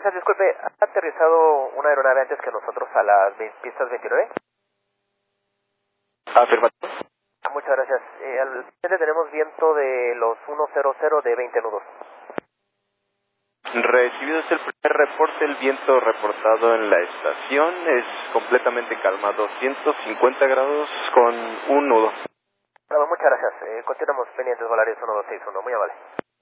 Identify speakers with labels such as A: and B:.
A: gracias, disculpe, ¿ha aterrizado una aeronave antes que nosotros a las pistas 29?
B: Afirmativo.
A: Muchas gracias. Al frente tenemos viento de los 100 de 20 nudos.
B: Recibido es el primer reporte, el viento reportado en la estación es completamente calmado, 150 grados con un nudo.
A: Bravo, muchas gracias. Continuamos pendientes, Volaris 1261, muy amable.